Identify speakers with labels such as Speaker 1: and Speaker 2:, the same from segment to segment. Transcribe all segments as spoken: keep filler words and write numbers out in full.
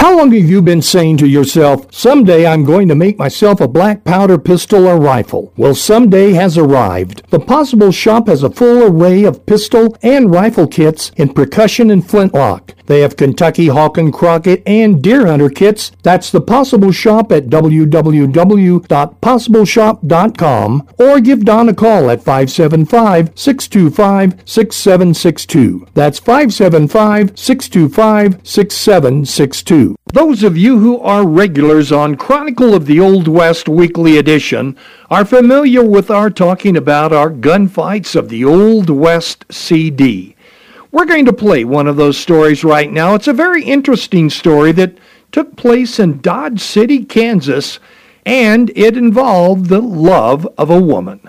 Speaker 1: How long have you been saying to yourself, someday I'm going to make myself a black powder pistol or rifle? Well, someday has arrived. The Possible Shop has a full array of pistol and rifle kits in percussion and flintlock. They have Kentucky Hawk and Crockett and Deer Hunter kits. That's the Possible Shop at w w w dot possible shop dot com or give Don a call at five seven five, six two five, six seven six two. That's five seven five, six two five, six seven six two. Those of you who are regulars on Chronicle of the Old West Weekly Edition are familiar with our talking about our gunfights of the Old West C D. We're going to play one of those stories right now. It's a very interesting story that took place in Dodge City, Kansas, and it involved the love of a woman.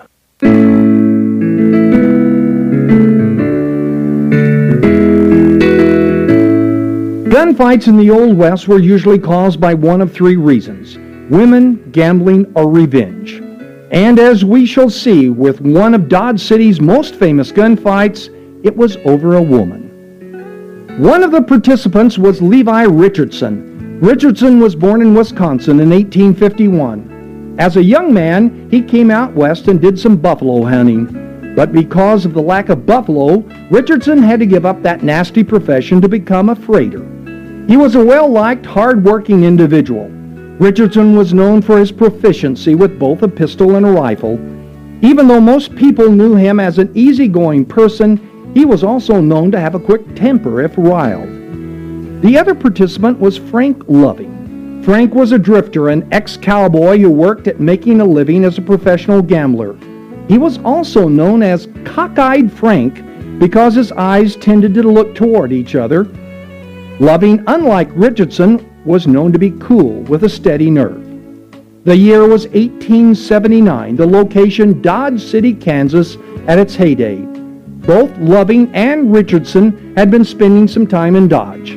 Speaker 1: Gunfights in the Old West were usually caused by one of three reasons: women, gambling, or revenge. And as we shall see with one of Dodge City's most famous gunfights, it was over a woman. One of the participants was Levi Richardson. Richardson was born in Wisconsin in eighteen fifty-one. As a young man, he came out west and did some buffalo hunting. But because of the lack of buffalo, Richardson had to give up that nasty profession to become a freighter. He was a well-liked, hard-working individual. Richardson was known for his proficiency with both a pistol and a rifle. Even though most people knew him as an easygoing person, he was also known to have a quick temper if riled. The other participant was Frank Loving. Frank was a drifter, an ex-cowboy who worked at making a living as a professional gambler. He was also known as Cockeyed Frank because his eyes tended to look toward each other. Loving, unlike Richardson, was known to be cool with a steady nerve. The year was eighteen seventy-nine, the location Dodge City, Kansas, at its heyday. Both Loving and Richardson had been spending some time in Dodge.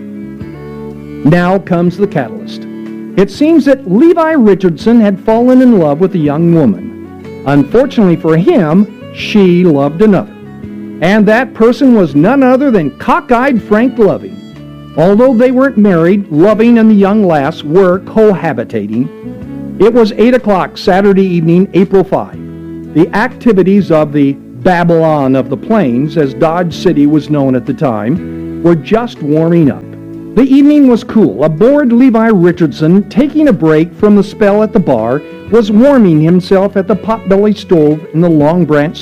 Speaker 1: Now comes the catalyst. It seems that Levi Richardson had fallen in love with a young woman. Unfortunately for him, she loved another. And that person was none other than Cockeyed Frank Loving. Although they weren't married, Loving and the young lass were cohabitating. It was eight o'clock Saturday evening, April fifth. The activities of the Babylon of the Plains, as Dodge City was known at the time, were just warming up. The evening was cool. Aboard Levi Richardson, taking a break from the spell at the bar, was warming himself at the potbelly stove in the Long Branch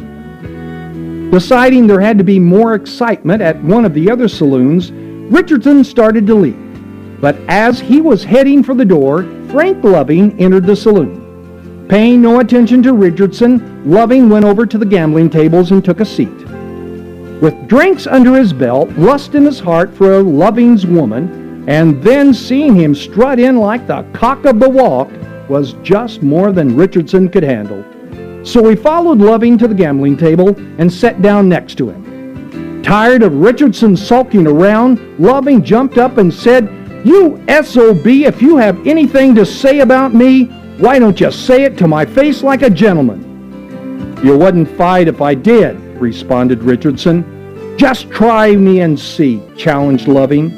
Speaker 1: Saloon. Deciding there had to be more excitement at one of the other saloons, Richardson started to leave. But as he was heading for the door, Frank Loving entered the saloon. Paying no attention to Richardson, Loving went over to the gambling tables and took a seat. With drinks under his belt, lust in his heart for a Loving's woman, and then seeing him strut in like the cock of the walk was just more than Richardson could handle. So he followed Loving to the gambling table and sat down next to him. Tired of Richardson sulking around, Loving jumped up and said, "You S O B, if you have anything to say about me, why don't you say it to my face like a gentleman?" "You wouldn't fight if I did," responded Richardson. "Just try me and see," challenged Loving.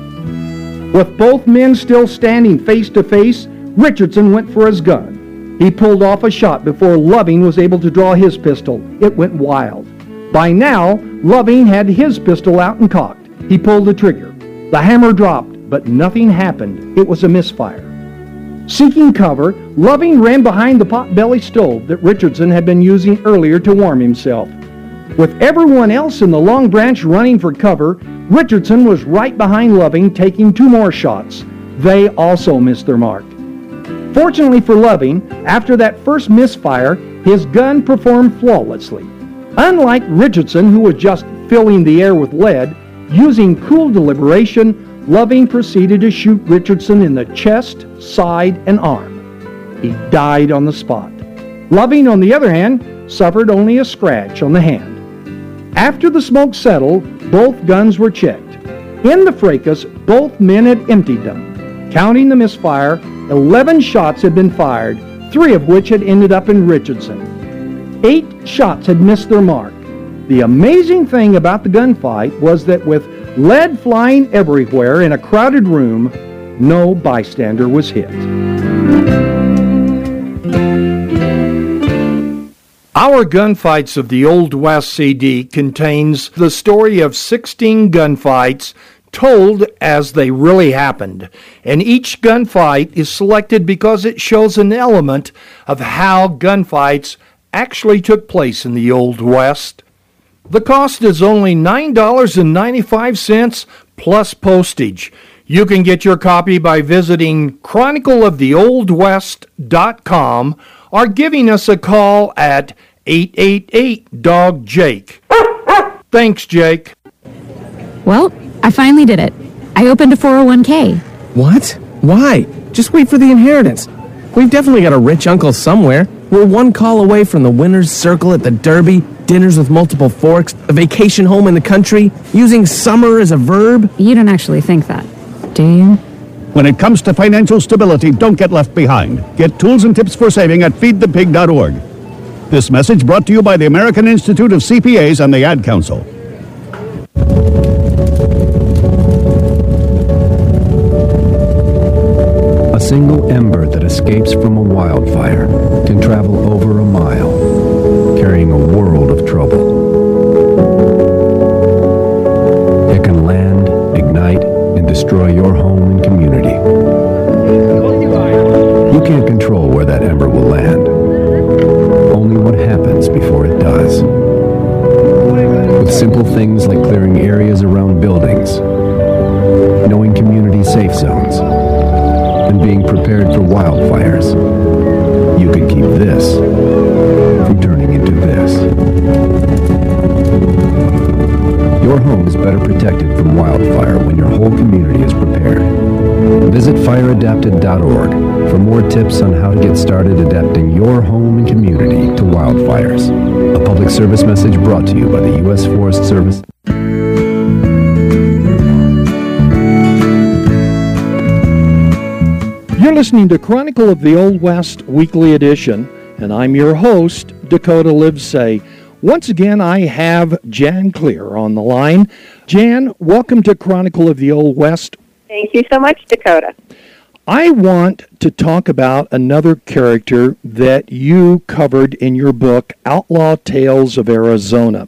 Speaker 1: With both men still standing face to face, Richardson went for his gun. He pulled off a shot before Loving was able to draw his pistol. It went wild. By now, Loving had his pistol out and cocked. He pulled the trigger. The hammer dropped, but nothing happened. It was a misfire. Seeking cover, Loving ran behind the pot-belly stove that Richardson had been using earlier to warm himself. With everyone else in the Long Branch running for cover, Richardson was right behind Loving, taking two more shots. They also missed their mark. Fortunately for Loving, after that first misfire, his gun performed flawlessly. Unlike Richardson, who was just filling the air with lead, using cool deliberation, Loving proceeded to shoot Richardson in the chest, side, and arm. He died on the spot. Loving, on the other hand, suffered only a scratch on the hand. After the smoke settled, both guns were checked. In the fracas, both men had emptied them. Counting the misfire, eleven shots had been fired, three of which had ended up in Richardson. Eight shots had missed their mark. The amazing thing about the gunfight was that with lead flying everywhere in a crowded room, No bystander was hit. Our Gunfights of the Old West C D contains the story of sixteen gunfights told as they really happened, and each gunfight is selected because it shows an element of how gunfights actually took place in the Old West. The cost is only nine dollars and ninety-five cents plus postage. You can get your copy by visiting chronicle of the old west dot com or giving us a call at eight eight eight, dog Jake. Thanks, Jake.
Speaker 2: Well, I finally did it. I opened a four oh one k.
Speaker 3: What? Why? Just wait for the inheritance. We've definitely got a rich uncle somewhere. We're one call away from the winner's circle at the Derby, dinners with multiple forks, a vacation home in the country, using summer as a verb.
Speaker 2: You don't actually think that, do you?
Speaker 4: When it comes to financial stability, don't get left behind. Get tools and tips for saving at feed the pig dot org. This message brought to you by the American Institute of C P As and the Ad Council.
Speaker 5: A single ember that escapes from a wildfire can travel over a mile, carrying a world of trouble. It can land, ignite, and destroy your home and community. You can't control where that ember will land, only what happens before it does. With simple things like clearing areas around buildings, knowing community safe zones, and being prepared for wildfires, you can keep this from turning into this. Your home is better protected from wildfire when your whole community is prepared. Visit fire adapted dot org for more tips on how to get started adapting your home and community to wildfires. A public service message brought to you by the U S Forest Service.
Speaker 1: You're listening to Chronicle of the Old West Weekly Edition, and I'm your host, Dakota Livesay. Once again, I have Jan Clear on the line. Jan, welcome to Chronicle of the Old West.
Speaker 6: Thank you so much, Dakota.
Speaker 1: I want to talk about another character that you covered in your book, Outlaw Tales of Arizona.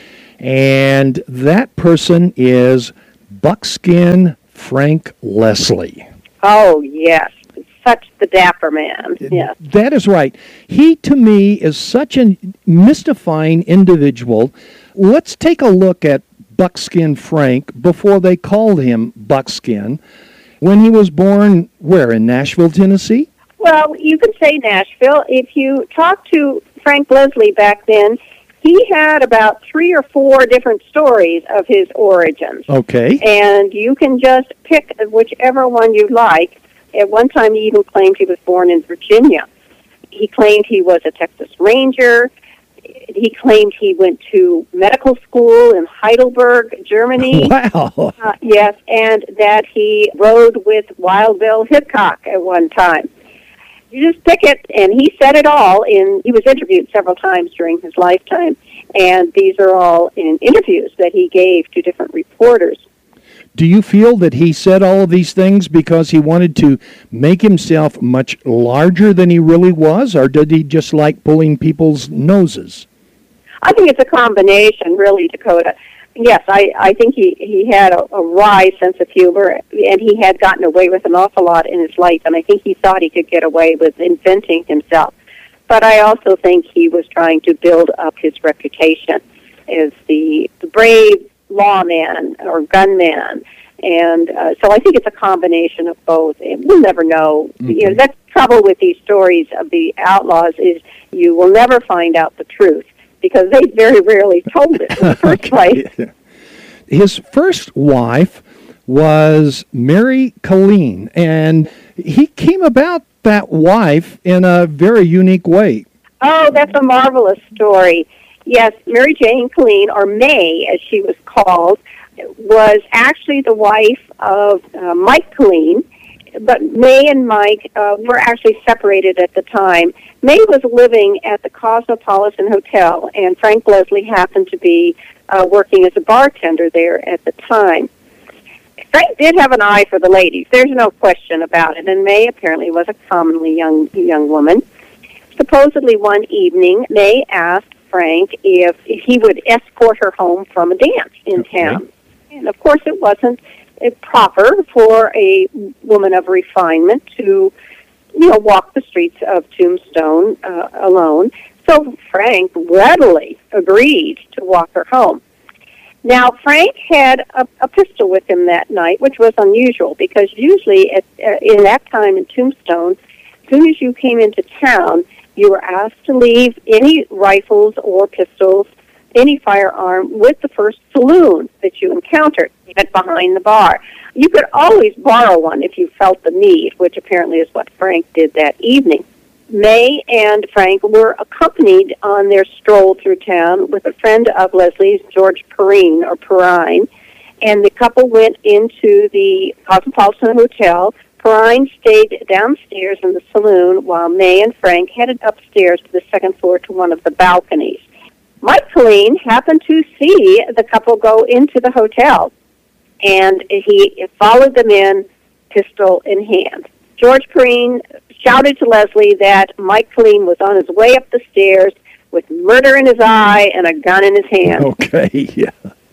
Speaker 1: And that person is Buckskin Frank Leslie.
Speaker 6: Oh, yes. Such the dapper man. Yes.
Speaker 1: That is right. He, to me, is such a mystifying individual. Let's take a look at Buckskin Frank before they called him Buckskin. When he was born, where, in Nashville, Tennessee?
Speaker 6: Well, you could say Nashville. If you talk to Frank Leslie back then, he had about three or four different stories of his origins.
Speaker 1: Okay.
Speaker 6: And you can just pick whichever one you like. At one time, he even claimed he was born in Virginia. He claimed he was a Texas Ranger. He claimed he went to medical school in Heidelberg, Germany.
Speaker 1: Wow.
Speaker 6: Uh, yes, and that he rode with Wild Bill Hickok at one time. You just pick it, and he said it all. In he was interviewed several times during his lifetime, and these are all in interviews that he gave to different reporters.
Speaker 1: Do you feel that he said all of these things because he wanted to make himself much larger than he really was, or did he just like pulling people's noses?
Speaker 6: I think it's a combination, really, Dakota. Yes, I, I think he, he had a, a wry sense of humor, and he had gotten away with an awful lot in his life, and I think he thought he could get away with inventing himself. But I also think he was trying to build up his reputation as the, the brave lawman or gunman. And uh, so I think it's a combination of both. And we'll never know. Mm-hmm. You know, that's the trouble with these stories of the outlaws is you will never find out the truth because they very rarely told it in the first place.
Speaker 1: His first wife was Mary Killeen, and he came about that wife in a very unique way.
Speaker 6: Oh, that's a marvelous story. Yes, Mary Jane Killeen, or May, as she was called, was actually the wife of uh, Mike Killeen, but May and Mike uh, were actually separated at the time. May was living at the Cosmopolitan Hotel, and Frank Leslie happened to be uh, working as a bartender there at the time. Frank did have an eye for the ladies. There's no question about it. And May apparently was a commonly young young woman. Supposedly one evening, May asked Frank if, if he would escort her home from a dance in
Speaker 1: Okay.
Speaker 6: town. And of course it wasn't uh, proper for a woman of refinement to, you know, walk the streets of Tombstone uh, alone. So Frank readily agreed to walk her home. Now, Frank had a, a pistol with him that night, which was unusual because usually at, uh, in that time in Tombstone, as soon as you came into town, you were asked to leave any rifles or pistols, any firearm, with the first saloon that you encountered, even behind the bar. You could always borrow one if you felt the need, which apparently is what Frank did that evening. May and Frank were accompanied on their stroll through town with a friend of Leslie's, George Perrine, or Perrine, and the couple went into the Cosmopolitan Hotel. Perrine stayed downstairs in the saloon while May and Frank headed upstairs to the second floor to one of the balconies. Mike Killeen happened to see the couple go into the hotel, and he followed them in, pistol in hand. George Perrine shouted to Leslie that Mike Killeen was on his way up the stairs with murder in his eye and a gun in his hand.
Speaker 1: Okay, yeah.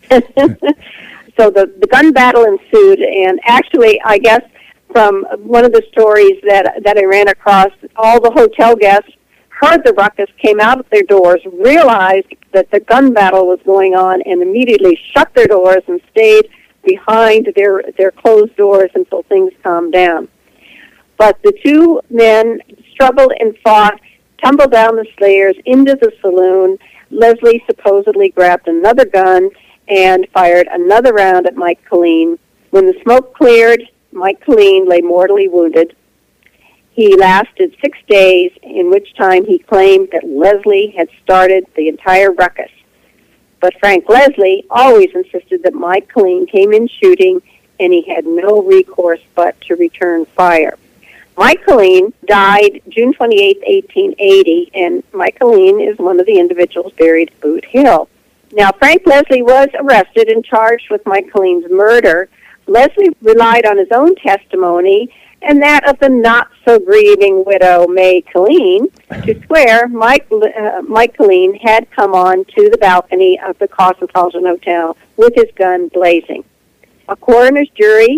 Speaker 6: So the, the gun battle ensued, and actually, I guess, from one of the stories that that I ran across, all the hotel guests heard the ruckus, came out of their doors, realized that the gun battle was going on, and immediately shut their doors and stayed behind their, their closed doors until things calmed down. But the two men struggled and fought, tumbled down the stairs into the saloon. Leslie supposedly grabbed another gun and fired another round at Mike Killeen. When the smoke cleared, Mike Killeen lay mortally wounded. He lasted six days, in which time he claimed that Leslie had started the entire ruckus. But Frank Leslie always insisted that Mike Killeen came in shooting, and he had no recourse but to return fire. Mike Killeen died June twenty-eighth, eighteen eighty, and Mike Killeen is one of the individuals buried at Boot Hill. Now, Frank Leslie was arrested and charged with Mike Killeen's murder. Leslie relied on his own testimony and that of the not-so-grieving widow, May Killeen, to swear Mike, uh, Mike Killeen had come on to the balcony of the Cosmopolitan Hotel with his gun blazing. A coroner's jury